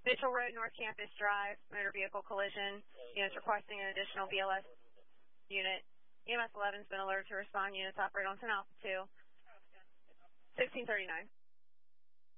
Mitchell Road, North Campus Drive, motor vehicle collision. Units requesting an additional BLS unit. EMS 11's been alerted to respond. Units operate on 10 Alpha 2. 1639.